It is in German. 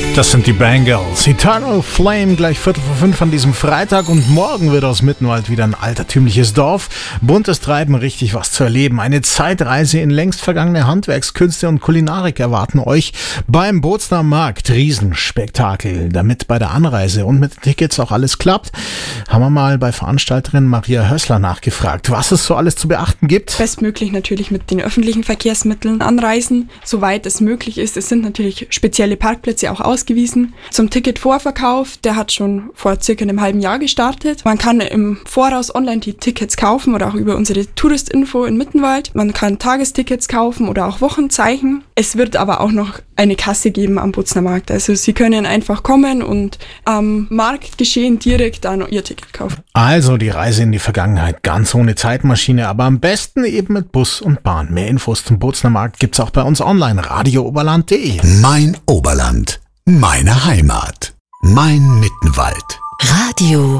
Das sind die Bangles. Eternal Flame, gleich 4:45 an diesem Freitag, und morgen wird aus Mittenwald wieder ein altertümliches Dorf. Buntes Treiben, richtig was zu erleben. Eine Zeitreise in längst vergangene Handwerkskünste und Kulinarik erwarten euch beim Bozner Markt. Riesenspektakel. Damit bei der Anreise und mit Tickets auch alles klappt, haben wir mal bei Veranstalterin Maria Hössler nachgefragt, was es so alles zu beachten gibt. Bestmöglich natürlich mit den öffentlichen Verkehrsmitteln anreisen, soweit es möglich ist. Es sind natürlich spezielle Parkplätze auch ausgewiesen. Zum Ticketvorverkauf, der hat schon vor circa einem halben Jahr gestartet. Man kann im Voraus online die Tickets kaufen oder auch über unsere Touristinfo in Mittenwald. Man kann Tagestickets kaufen oder auch Wochenzeichen. Es wird aber auch noch eine Kasse geben am Bozner Markt. Also Sie können einfach kommen und am Marktgeschehen direkt dann Ihr Ticket kaufen. Also die Reise in die Vergangenheit, ganz ohne Zeitmaschine, aber am besten eben mit Bus und Bahn. Mehr Infos zum Bozner Markt gibt's auch bei uns online, radiooberland.de. Mein Oberland, meine Heimat, mein Mittenwald. Radio